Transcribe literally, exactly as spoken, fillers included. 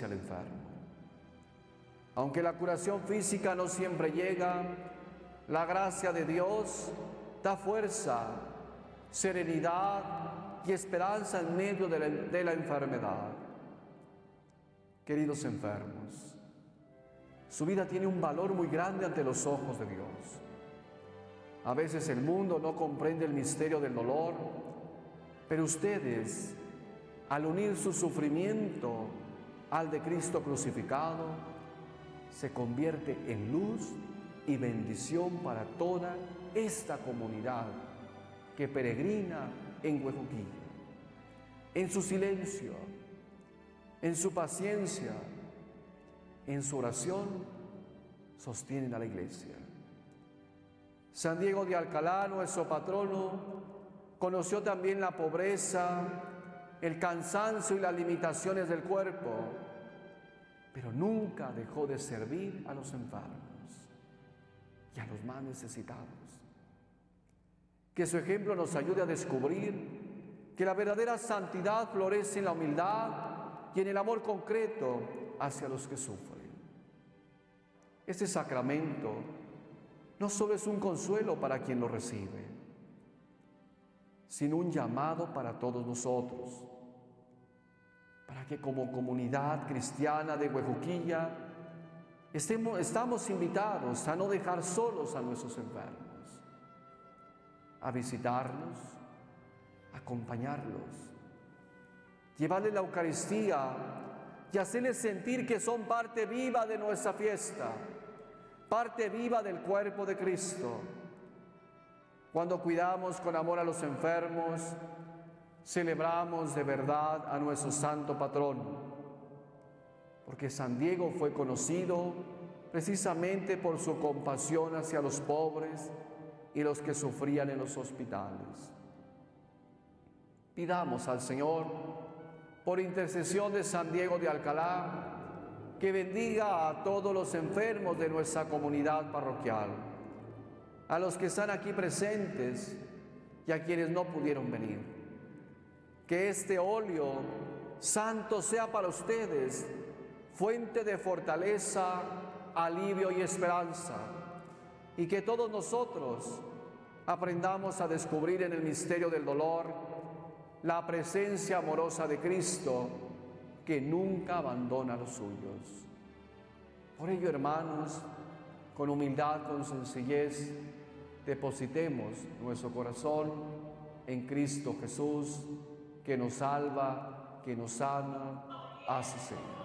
hacia el enfermo. Aunque la curación física no siempre llega, la gracia de Dios da fuerza, serenidad y esperanza en medio de la, de la enfermedad. Queridos enfermos, su vida tiene un valor muy grande ante los ojos de Dios. A veces el mundo no comprende el misterio del dolor, pero ustedes, al unir su sufrimiento al de Cristo crucificado, se convierte en luz y bendición para toda esta comunidad que peregrina en Huejuquilla. En su silencio, en su paciencia, en su oración, sostienen a la iglesia. San Diego de Alcalá, nuestro patrono, conoció también la pobreza, el cansancio y las limitaciones del cuerpo, pero nunca dejó de servir a los enfermos y a los más necesitados. Que su ejemplo nos ayude a descubrir que la verdadera santidad florece en la humildad y en el amor concreto hacia los que sufren. Este sacramento no solo es un consuelo para quien lo recibe, sino un llamado para todos nosotros, para que como comunidad cristiana de Huejuquilla estemos, estamos invitados a no dejar solos a nuestros enfermos, a visitarlos, a acompañarlos, llevarles la Eucaristía y hacerles sentir que son parte viva de nuestra fiesta, parte viva del cuerpo de Cristo. Cuando cuidamos con amor a los enfermos, celebramos de verdad a nuestro santo patrón, porque San Diego fue conocido precisamente por su compasión hacia los pobres y los que sufrían en los hospitales. Pidamos al Señor, por intercesión de San Diego de Alcalá, que bendiga a todos los enfermos de nuestra comunidad parroquial, a los que están aquí presentes y a quienes no pudieron venir. Que este óleo santo sea para ustedes fuente de fortaleza, alivio y esperanza, y que todos nosotros aprendamos a descubrir en el misterio del dolor la presencia amorosa de Cristo, que nunca abandona a los suyos. Por ello, hermanos, con humildad, con sencillez, depositemos nuestro corazón en Cristo Jesús, que nos salva, que nos sana. Así sea.